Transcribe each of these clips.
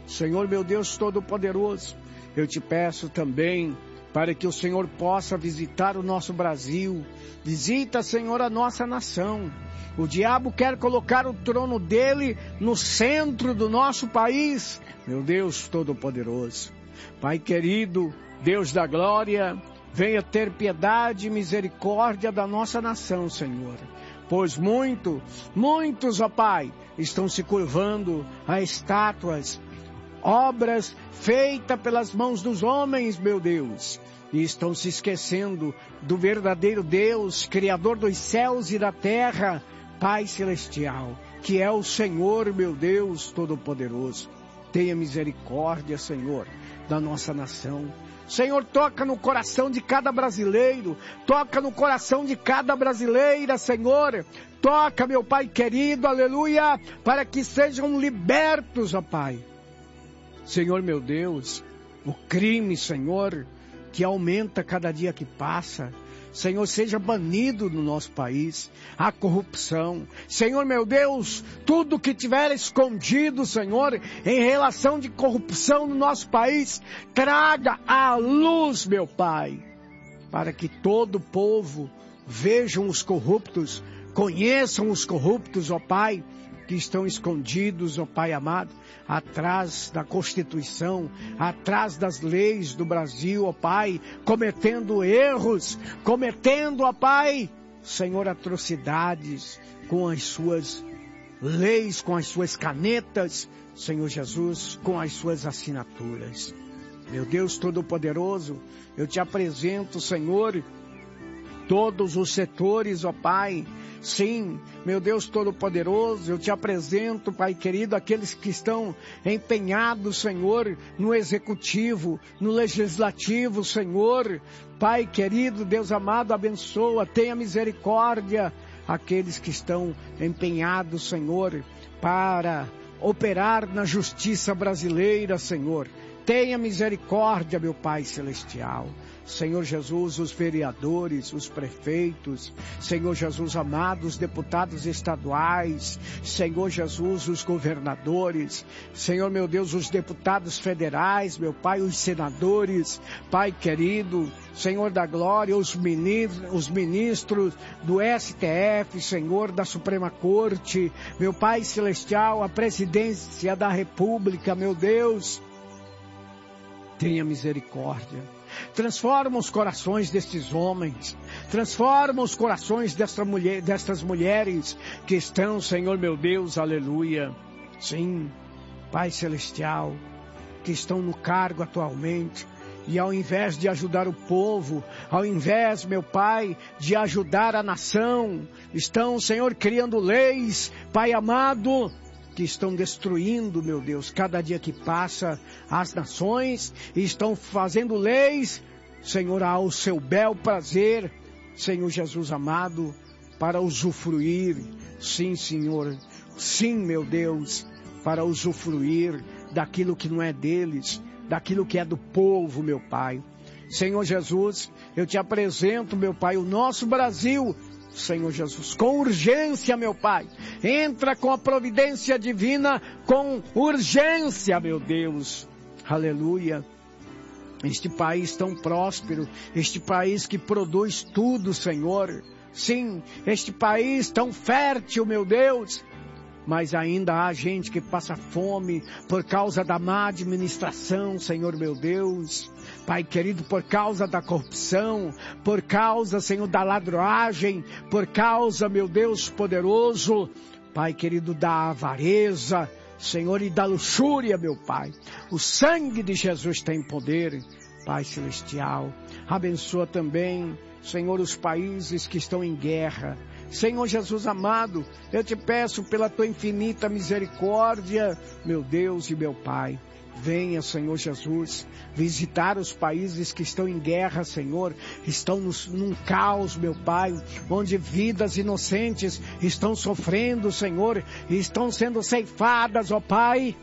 Senhor meu Deus Todo-Poderoso, eu te peço também para que o Senhor possa visitar o nosso Brasil. Visita, Senhor, a nossa nação. O diabo quer colocar o trono dele no centro do nosso país. Meu Deus Todo-Poderoso, Pai querido, Deus da glória, venha ter piedade e misericórdia da nossa nação, Senhor. Pois muitos, ó Pai, estão se curvando a estátuas, obras feitas pelas mãos dos homens, meu Deus. E estão se esquecendo do verdadeiro Deus, Criador dos céus e da terra, Pai Celestial, que é o Senhor, meu Deus Todo-Poderoso. Tenha misericórdia, Senhor, da nossa nação. Senhor, toca no coração de cada brasileiro, toca no coração de cada brasileira, Senhor. Toca, meu Pai querido, aleluia, para que sejam libertos, ó Pai. Senhor, meu Deus, o crime, Senhor, que aumenta cada dia que passa, Senhor, seja banido no nosso país, a corrupção. Senhor, meu Deus, tudo que tiver escondido, Senhor, em relação de corrupção no nosso país, traga à luz, meu Pai, para que todo o povo vejam os corruptos, conheçam os corruptos, ó Pai, que estão escondidos, ó Pai amado, atrás da Constituição, atrás das leis do Brasil, ó Pai, cometendo erros, ó Pai, Senhor, atrocidades com as suas leis, com as suas canetas, Senhor Jesus, com as suas assinaturas. Meu Deus Todo-Poderoso, eu te apresento, Senhor, todos os setores, ó Pai. Sim, meu Deus Todo-Poderoso, eu te apresento, Pai querido, aqueles que estão empenhados, Senhor, no executivo, no legislativo, Senhor. Pai querido, Deus amado, abençoa, tenha misericórdia. Aqueles que estão empenhados, Senhor, para operar na justiça brasileira, Senhor. Tenha misericórdia, meu Pai Celestial. Senhor Jesus, os vereadores, os prefeitos, Senhor Jesus amado, os deputados estaduais, Senhor Jesus, os governadores, Senhor meu Deus, os deputados federais, meu Pai, os senadores, Pai querido, Senhor da glória, os ministros do STF, Senhor da Suprema Corte, meu Pai Celestial, a presidência da República, meu Deus, tenha misericórdia. Transforma os corações destes homens, transforma os corações destas mulheres que estão, Senhor meu Deus, aleluia, sim, Pai Celestial, que estão no cargo atualmente, e ao invés de ajudar o povo, ao invés, meu Pai, de ajudar a nação, estão, Senhor, criando leis, Pai amado, que estão destruindo, meu Deus, cada dia que passa as nações, e estão fazendo leis, Senhor, ao seu bel prazer, Senhor Jesus amado, para usufruir, sim, Senhor, sim, meu Deus, para usufruir daquilo que não é deles, daquilo que é do povo, meu Pai. Senhor Jesus, eu te apresento, meu Pai, o nosso Brasil, Senhor Jesus, com urgência, meu Pai, entra com a providência divina, com urgência, meu Deus, aleluia, este país tão próspero, este país que produz tudo, Senhor, sim, este país tão fértil, meu Deus, mas ainda há gente que passa fome por causa da má administração, Senhor meu Deus, Pai querido, por causa da corrupção, por causa, Senhor, da ladroagem, por causa, meu Deus poderoso, Pai querido, da avareza, Senhor, e da luxúria, meu Pai. O sangue de Jesus tem poder, Pai Celestial. Abençoa também, Senhor, os países que estão em guerra. Senhor Jesus amado, eu te peço pela tua infinita misericórdia, meu Deus e meu Pai. Venha, Senhor Jesus, visitar os países que estão em guerra, Senhor, estão num caos, meu Pai, onde vidas inocentes estão sofrendo, Senhor, e estão sendo ceifadas, ó Pai,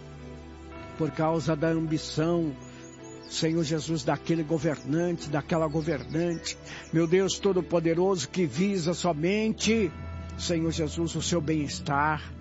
por causa da ambição, Senhor Jesus, daquele governante, daquela governante, meu Deus Todo-Poderoso, que visa somente, Senhor Jesus, o seu bem-estar.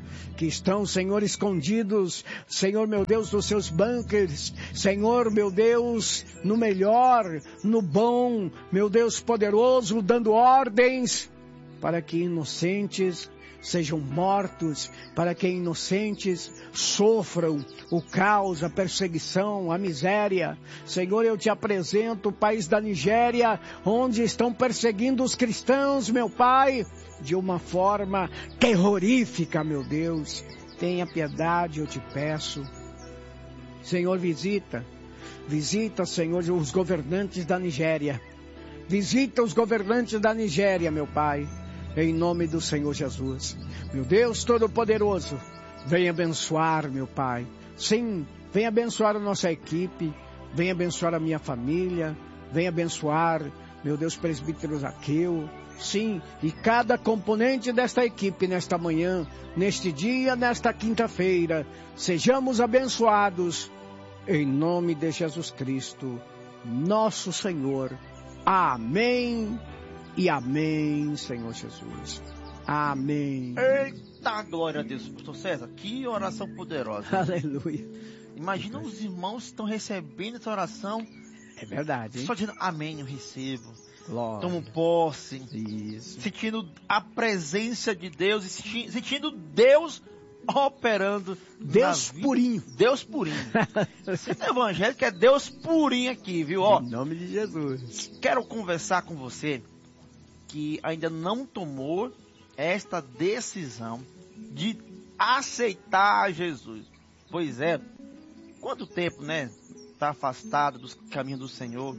que estão, Senhor, escondidos, Senhor, meu Deus, nos seus bunkers, Senhor, meu Deus, no melhor, no bom, meu Deus poderoso, dando ordens para que inocentes sejam mortos, para que inocentes sofram o caos, a perseguição, a miséria. Senhor, eu te apresento o país da Nigéria, onde estão perseguindo os cristãos, meu Pai, de uma forma terrorífica, meu Deus. Tenha piedade, eu te peço. Senhor, visita, Senhor, os governantes da Nigéria. Visita os governantes da Nigéria, meu Pai, em nome do Senhor Jesus. Meu Deus Todo-Poderoso, venha abençoar, meu Pai. Sim, venha abençoar a nossa equipe, venha abençoar a minha família, venha abençoar, meu Deus, presbítero Zaqueu. Sim, e cada componente desta equipe nesta manhã, neste dia, nesta quinta-feira, sejamos abençoados, em nome de Jesus Cristo, nosso Senhor. Amém e amém, Senhor Jesus. Amém. Eita, glória a Deus. Pastor César, que oração poderosa. Aleluia. Imagina os irmãos que estão recebendo essa oração. É verdade, hein? Só dizendo amém, eu recebo. Glória. Tomo posse. Isso. Sentindo a presença de Deus e sentindo Deus operando. Deus purinho. Deus purinho. Esse evangélico é Deus purinho aqui, viu? Ó, em nome de Jesus. quero conversar com você que ainda não tomou esta decisão de aceitar Jesus. Pois é, quanto tempo, né, está afastado dos caminhos do Senhor?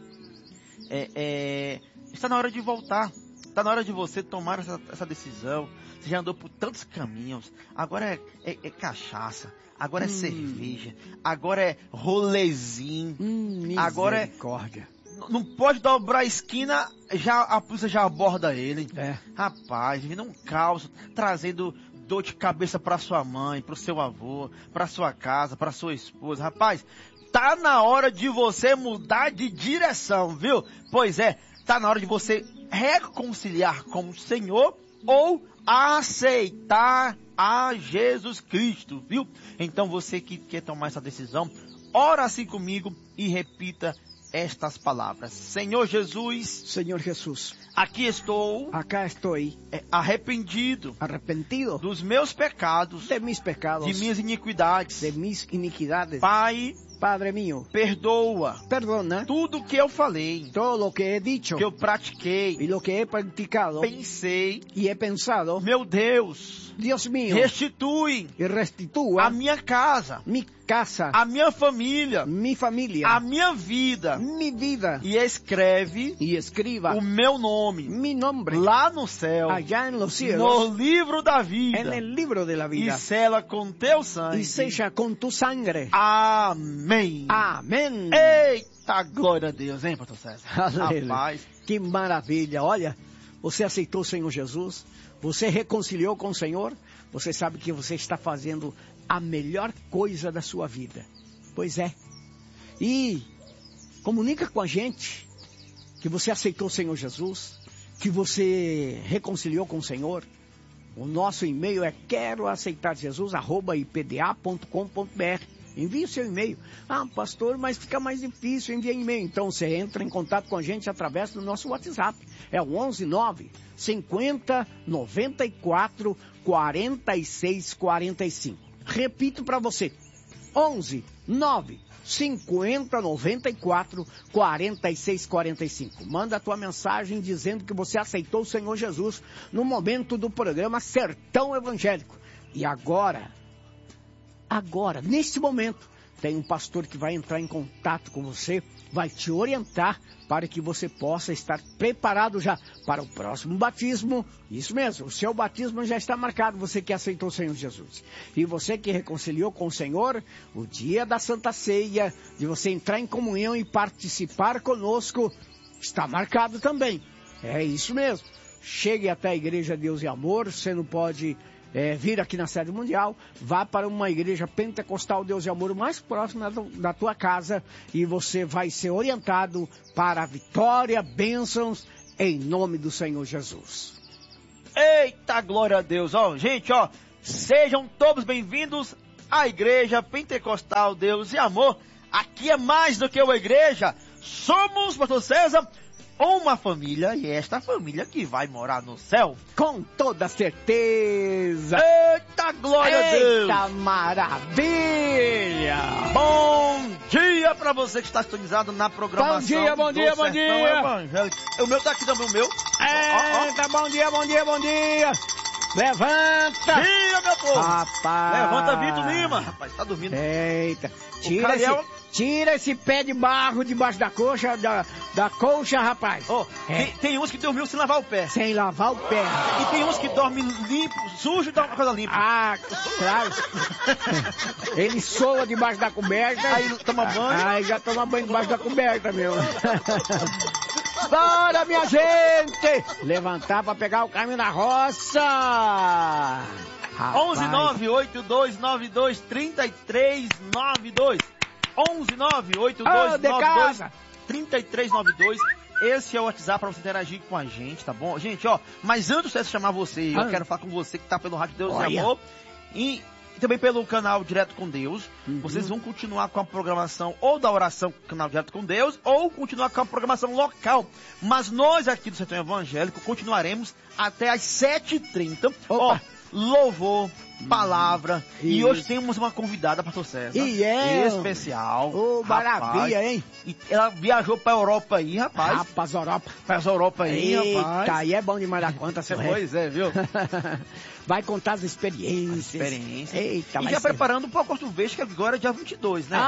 Está na hora de voltar. Está na hora de você tomar essa decisão. Você já andou por tantos caminhos. Agora é cachaça. Agora é cerveja. Agora é rolezinho. Agora é... Não pode dobrar a esquina, a polícia já aborda ele. Rapaz, vindo um caos, trazendo dor de cabeça para sua mãe, para o seu avô, para sua casa, para sua esposa. Rapaz, tá na hora de você mudar de direção, viu? Pois é, tá na hora de você reconciliar com o Senhor ou aceitar a Jesus Cristo, viu? Então você que quer tomar essa decisão, ora assim comigo e repita estas palavras. Senhor Jesus. Senhor Jesus. Aqui estou. Acá estou. Arrependido. Arrependido. Dos meus pecados. De mis pecados. De minhas iniquidades. De mis iniquidades. Pai. Padre mío. Perdoa. Perdona. Tudo que eu falei. Todo lo que he dicho. Que eu pratiquei. E lo que he practicado. Pensei. E he pensado. Meu Deus. Dios mío. Restitui. E restitua. A minha casa. Mi casa. A minha família. Mi família. A minha vida. Mi vida. E escreve. E escriba. O meu nome. Mi nombre. Lá no céu. Allá en los cielos. No livro da vida. En el libro de la vida. E sela com teu sangue. E seja com tu sangre. Amém. Amém. Eita, glória a Deus, hein, pastor César? Rapaz. Que maravilha. Olha, você aceitou o Senhor Jesus? Você reconciliou com o Senhor? Você sabe que você está fazendo a melhor coisa da sua vida. Pois é. E comunica com a gente que você aceitou o Senhor Jesus, que você reconciliou com o Senhor. O nosso e-mail é queroaceitarjesus@ipda.com.br. Envie o seu e-mail. Ah, pastor, mas fica mais difícil enviar e-mail. Então você entra em contato com a gente através do nosso WhatsApp. É o 119 50 94 46 45. Repito para você. 11 9 50 94 46 45. Manda a tua mensagem dizendo que você aceitou o Senhor Jesus no momento do programa Sertão Evangélico. E agora, neste momento, tem um pastor que vai entrar em contato com você, vai te orientar para que você possa estar preparado já para o próximo batismo. Isso mesmo, o seu batismo já está marcado, você que aceitou o Senhor Jesus. E você que reconciliou com o Senhor, o dia da Santa Ceia, de você entrar em comunhão e participar conosco, está marcado também. É isso mesmo. Chegue até a Igreja Deus e Amor, você não pode... vir aqui na sede mundial, vá para uma igreja pentecostal Deus e Amor mais próxima da tua casa e você vai ser orientado para a vitória, bênçãos, em nome do Senhor Jesus. Eita, glória a Deus. Ó, gente, ó, Sejam todos bem-vindos à Igreja Pentecostal Deus e Amor. Aqui é mais do que uma igreja. Somos, pastor César, uma família, e esta família que vai morar no céu. Com toda certeza. Eita, glória a Deus. Eita, maravilha. Bom dia pra você que está sintonizado na programação. Bom dia, bom dia, bom dia. Evangélico. O meu tá aqui também, o meu. Eita, bom dia, bom dia, bom dia. Levanta. Dia, meu povo. Rapaz. Levanta, Vitor Lima. Rapaz, tá dormindo. Eita. Cariel... Tira esse pé de barro debaixo da coxa, da colcha, rapaz. Tem uns que dormiu sem lavar o pé. Sem lavar o pé. E tem uns que dormem limpo, sujo e dormem uma coisa limpa. Ah, claro. Ele soa debaixo da coberta. Aí toma banho. Aí já toma banho debaixo da coberta, meu. Bora, minha gente! Levantar pra pegar o caminho da roça. 11982923392. 11982923392. Esse é o WhatsApp para você interagir com a gente, tá bom? Gente, mas antes de eu chamar você, eu quero falar com você que tá pelo Rádio Deus e Amor e também pelo canal Direto com Deus. Vocês vão continuar com a programação ou da oração Canal Direto com Deus, ou continuar com a programação local. Mas nós aqui do Sertão Evangélico continuaremos até às 7h30. Louvor, palavra. E hoje temos uma convidada, pastor César. Especial. Maravilha, hein? E ela viajou pra Europa aí, rapaz. Europa. Pra Europa aí, rapaz. Eita, aí é bom demais da conta, seu Pois é, viu? Vai contar as experiências. Eita, e já preparando para o Porto Verde, que agora é dia 22, né?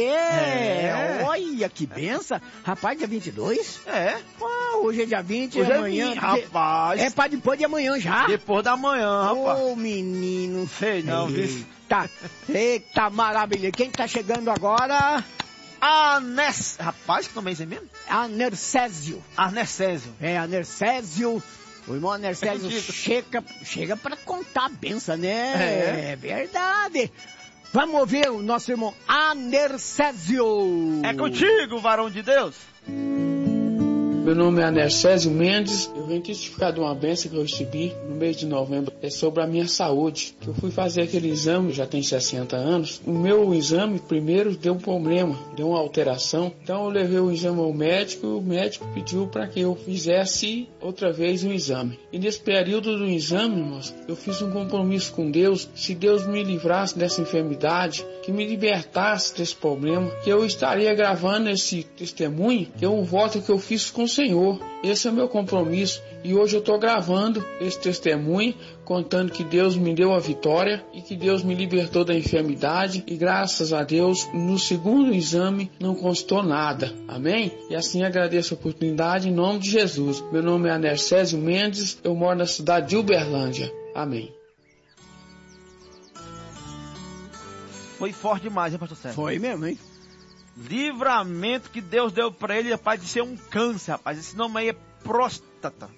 Olha, que benção. Rapaz, dia 22? É. Hoje é dia 20, hoje amanhã... rapaz. É pra depois de amanhã já. Depois da manhã, rapaz. Ô, menino. Sei não, viu? Eita, maravilha. Quem tá chegando agora... Rapaz, que nome é esse mesmo? Anercésio. Anercésio. Anercésio. O irmão Anercésio chega pra contar a benção, né? É verdade. Vamos ouvir o nosso irmão Anercésio. É contigo, varão de Deus. Meu nome é Anercésio Mendes, eu venho testificar de uma bênção que eu recebi no mês de novembro. É sobre a minha saúde, que eu fui fazer aquele exame, já tem 60 anos. O meu exame primeiro deu um problema, deu uma alteração. Então eu levei o exame ao médico e o médico pediu para que eu fizesse outra vez um exame. E nesse período do exame, irmãos, eu fiz um compromisso com Deus. Se Deus me livrasse dessa enfermidade, que me libertasse desse problema, que eu estaria gravando esse testemunho, que é um voto que eu fiz com o Senhor. Esse é o meu compromisso e hoje eu estou gravando esse testemunho contando que Deus me deu a vitória e que Deus me libertou da enfermidade e graças a Deus no segundo exame não constou nada. Amém? E assim agradeço a oportunidade em nome de Jesus. Meu nome é Anercésio Mendes, eu moro na cidade de Uberlândia. Amém. Foi forte demais, hein, pastor César? Foi mesmo, hein? Livramento que Deus deu pra ele, rapaz, de ser um câncer, rapaz. Esse nome aí é próstata.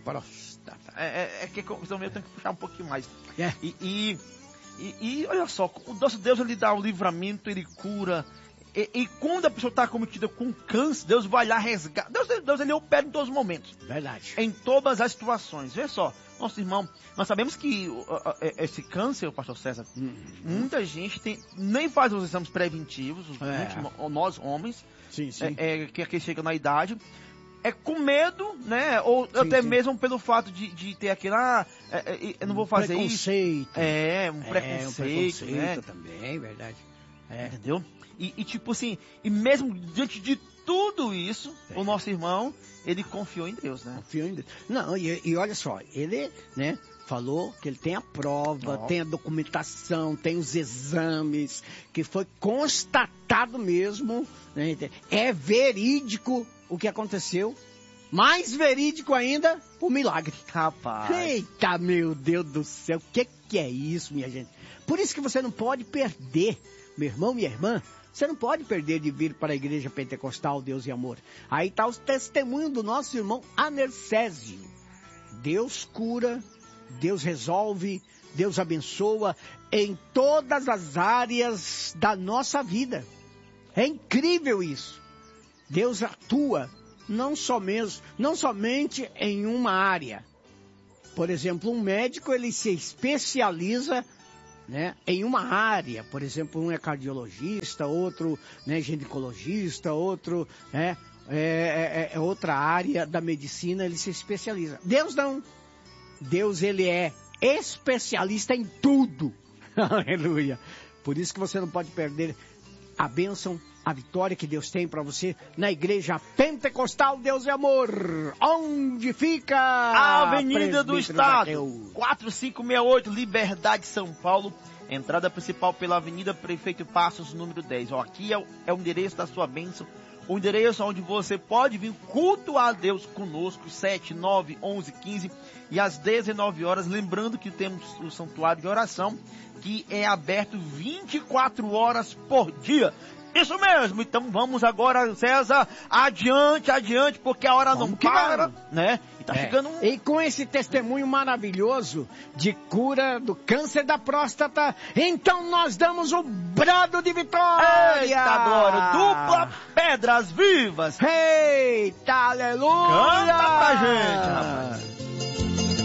É que o nome eu tenho que puxar um pouquinho mais. E olha só, o nosso Deus, ele dá o livramento, ele cura. E quando a pessoa está cometida com câncer, Deus vai lá resgatar. Deus ele opera em todos os momentos. Verdade. Em todas as situações. Veja só, nosso irmão, nós sabemos que esse câncer, o pastor César, muita gente nem faz os exames preventivos, nós homens, que chegam na idade, com medo, né? Ou até mesmo pelo fato de ter aquele, eu não vou fazer preconceito. Isso. Um preconceito, né? Também, verdade. Entendeu? E tipo assim, e mesmo diante de tudo isso, o nosso irmão, ele confiou em Deus, né? Confiou em Deus. Não, e olha só, ele, né, falou que ele tem a prova, tem a documentação, tem os exames, que foi constatado mesmo, né? É verídico o que aconteceu. Mais verídico ainda, o milagre. Rapaz. Eita, meu Deus do céu, o que é isso, minha gente? Por isso que você não pode perder, meu irmão, minha irmã, você não pode perder de vir para a Igreja Pentecostal Deus e Amor. Aí está o testemunho do nosso irmão Anercésio. Deus cura, Deus resolve, Deus abençoa em todas as áreas da nossa vida. É incrível isso. Deus atua não somente em uma área. Por exemplo, um médico, ele se especializa, né, em uma área. Por exemplo, um é cardiologista, outro, né, ginecologista, outro, né, é outra área da medicina, ele se especializa. Deus não. Deus, ele é especialista em tudo. Aleluia. Por isso que você não pode perder a bênção, a vitória que Deus tem para você na Igreja Pentecostal Deus é Amor. Onde fica a Avenida do Estado, 4568, Liberdade, São Paulo. Entrada principal pela Avenida Prefeito Passos, número 10. Ó, aqui é o endereço da sua bênção. O endereço onde você pode vir cultuar a Deus conosco, 7, 9, 11, 15 e às 19 horas. Lembrando que temos o santuário de oração, que é aberto 24 horas por dia. Isso mesmo, então vamos agora, César, adiante, porque a hora não para, né? E tá chegando um... E com esse testemunho maravilhoso de cura do câncer da próstata, então nós damos o brado de vitória! Eita glória, dupla Pedras Vivas! Eita, aleluia! Canta pra gente, rapaz!